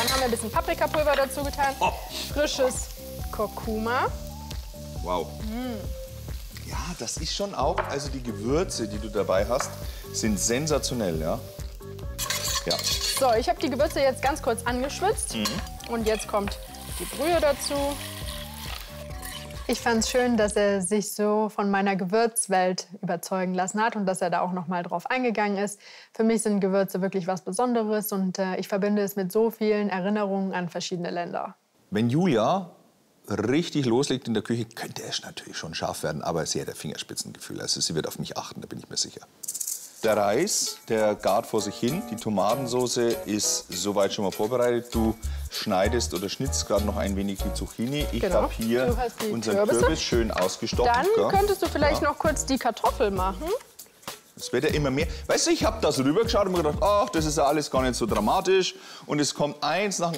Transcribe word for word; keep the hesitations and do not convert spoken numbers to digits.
Dann haben wir ein bisschen Paprikapulver dazu getan. Oh. Frisches Kurkuma. Wow. Mm. Ja, das ist schon auch, also die Gewürze, die du dabei hast, sind sensationell, ja. Ja. So, ich habe die Gewürze jetzt ganz kurz angeschwitzt. Mhm. Und jetzt kommt die Brühe dazu. Ich fand es schön, dass er sich so von meiner Gewürzwelt überzeugen lassen hat und dass er da auch noch mal drauf eingegangen ist. Für mich sind Gewürze wirklich was Besonderes und äh, ich verbinde es mit so vielen Erinnerungen an verschiedene Länder. Wenn Julia richtig loslegt in der Küche, könnte es natürlich schon scharf werden, aber sie hat ein Fingerspitzengefühl. Also sie wird auf mich achten, da bin ich mir sicher. Der Reis, der gart vor sich hin. Die Tomatensauce ist soweit schon mal vorbereitet. Du schneidest oder schnitzt gerade noch ein wenig die Zucchini. Ich Genau. habe hier unseren Kürbisse. Kürbis schön ausgestochen. Dann gell? könntest du vielleicht ja. noch kurz die Kartoffel machen. Es wird ja immer mehr. Weißt du, ich habe da so rübergeschaut und mir gedacht, ach, das ist ja alles gar nicht so dramatisch. Und es kommt eins nach dem